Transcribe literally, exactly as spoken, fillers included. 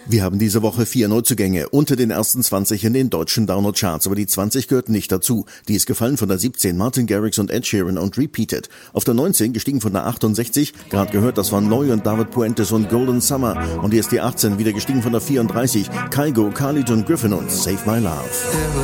Wir haben diese Woche vier Neuzugänge unter den ersten zwanzig in den deutschen Download-Charts, aber die zwanzig gehört nicht dazu. Die ist gefallen von der siebzehn Martin Garrix und Ed Sheeran und Repeated. Auf der neunzehn gestiegen von der achtundsechzig, gerade gehört, das waren Neu und David Puentes und Golden Summer. Und hier ist die achtzehn wieder gestiegen von der vierunddreißig, Kygo, Khalid und Griffin und Save My Love.